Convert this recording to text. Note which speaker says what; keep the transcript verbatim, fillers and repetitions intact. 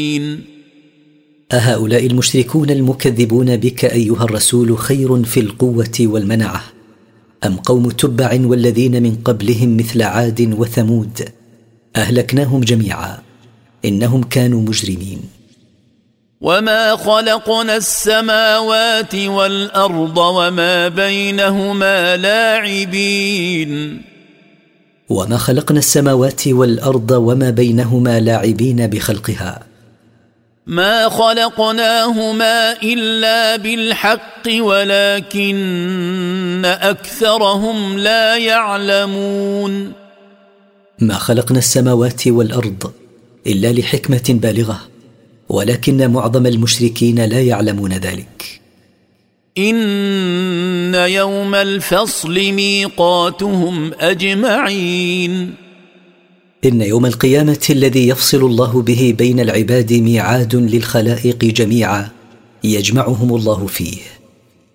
Speaker 1: أهؤلاء المشركون المكذبون بك أيها الرسول خير في القوة والمنعة أم قوم تبع والذين من قبلهم مثل عاد وثمود أهلكناهم جميعا إنهم كانوا مجرمين.
Speaker 2: وما خلقنا السماوات والأرض وما بينهما لاعبين
Speaker 1: وما خلقنا السماوات والأرض وما بينهما لاعبين بخلقها
Speaker 2: ما خلقناهما إلا بالحق ولكن أكثرهم لا يعلمون.
Speaker 1: ما خلقنا السماوات والأرض إلا لحكمة بالغة ولكن معظم المشركين لا يعلمون ذلك.
Speaker 2: إن يوم الفصل ميقاتهم أجمعين
Speaker 1: إن يوم القيامة الذي يفصل الله به بين العباد ميعاد للخلائق جميعا يجمعهم الله فيه.